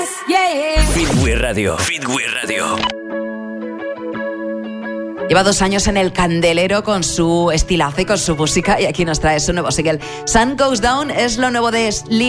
Fitwi Radio. Fitwi Radio. Lleva 2 años en el candelero con su estilazo y con su música, y aquí nos trae su nuevo single. Sun Goes Down es lo nuevo de Slim.